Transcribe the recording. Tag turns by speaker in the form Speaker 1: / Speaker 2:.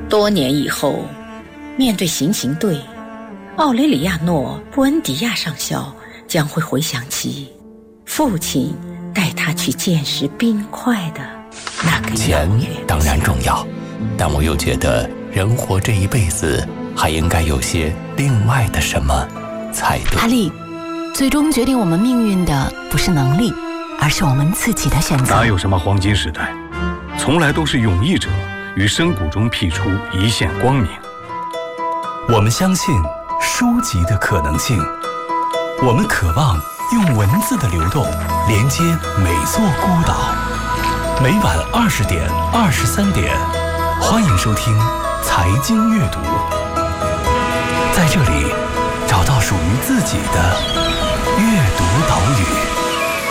Speaker 1: 多年以后，面对行刑队，奥雷里亚诺·布恩迪亚上校将会回想起父亲带他去见识冰块的那个
Speaker 2: 钱当然重要，但我又觉得人活这一辈子还应该有些另外的什么才对。
Speaker 3: 哈利，最终决定我们命运的不是能力，而是我们自己的选择。
Speaker 4: 哪有什么黄金时代，从来都是勇毅者于深谷中辟出一线光明。
Speaker 5: 我们相信书籍的可能性，我们渴望用文字的流动连接每座孤岛。每晚20点、23点，欢迎收听财经阅读，在这里找到属于自己的阅读岛屿。